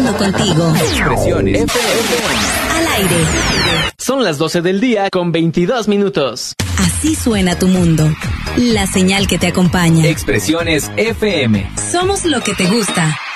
conectando contigo. Expresiones FM. Al aire. Son las 12 del día con 22 minutos. Así suena tu mundo. La señal que te acompaña. Expresiones FM. Somos lo que te gusta.